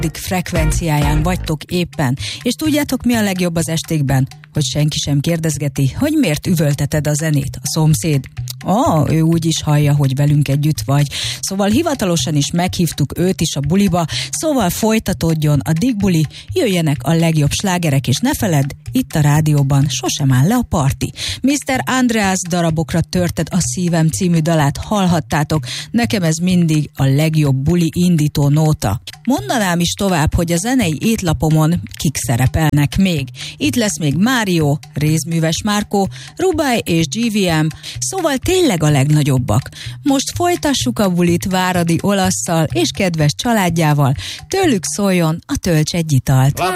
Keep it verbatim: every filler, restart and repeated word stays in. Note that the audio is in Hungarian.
frekvenciáján vagytok éppen, és tudjátok, mi a legjobb az estékben? Hogy senki sem kérdezgeti, hogy miért üvölteted a zenét, a szomszéd. Ah, ő úgy is hallja, hogy velünk együtt vagy. Szóval hivatalosan is meghívtuk őt is a buliba, szóval folytatódjon a Digbuli, jöjjenek a legjobb slágerek, és ne feledd, itt a rádióban sosem áll le a parti. miszter Andreas Darabokra törted a szívem című dalát hallhattátok, nekem ez mindig a legjobb buli indító nóta. Mondanám is tovább, hogy a zenei étlapomon kik szerepelnek még. Itt lesz még Mário, Rézműves Márkó, Rubaj és gé vé em, szóval tényleg a legnagyobbak. Most folytassuk a bulit Váradi Olasszal és kedves családjával, tőlük szóljon a Tölts egy italt.